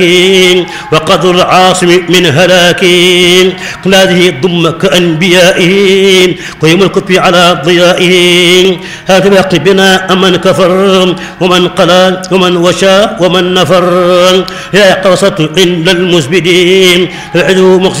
وقدر العاصم من هلاك هذه ضم كأنبيائه قيم الكتب على ضيائه هذا باقي بنا أمن كفر ومن قلى ومن وشى ومن نفر يا قصة عند المزبدين العدو